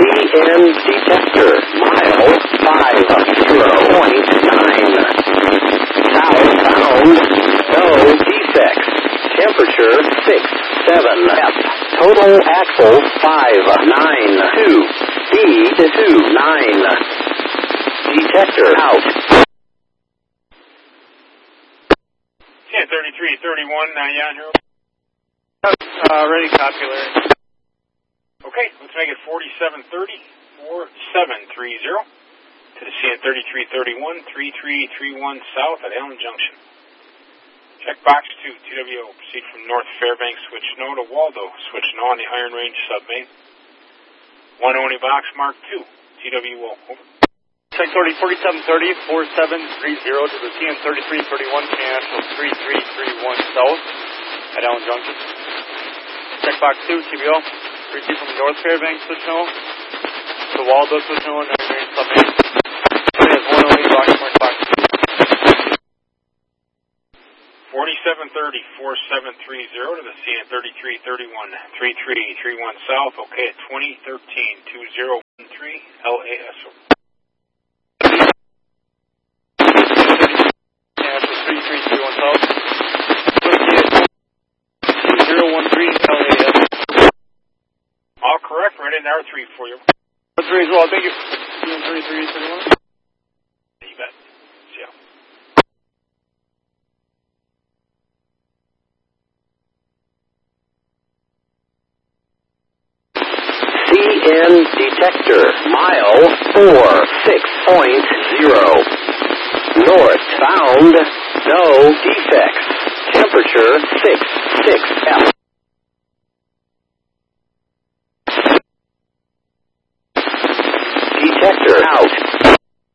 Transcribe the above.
CN detector, mile 50.9. Southbound, no defects. Temperature 67 F. Total axle 592. Speed 29. Detector out. Yeah, 3331, Yan here. Ready, copy, Larry. Okay, let's make it 4730, 4730 to the CN 3331, 3331 south at Allen Junction. Check box 2, TWO. Proceed from North Fairbanks, switch no to Waldo, switch no on the Iron Range submain. 1 box mark 2, TWO. Over. Check 4730, 4730 to the CN 3331, National 3331 south at Allen Junction. Check box 2, TBO. Proceed from North Fairbanks, switch no to Waldo, switch no on the Iron Range submain. There's 1 box mark box 2. 4730, 4730 to the CN 3331, 3331 south, okay, at 2013-2013 LAS. Yeah, so 3331 south. 2013 LAS. All correct, right in R3 for you. R3 as well, thank you. CN 3331. You bet. See ya. CN detector, mile 46.0. Northbound, no defects. Temperature 66 F. Detector out.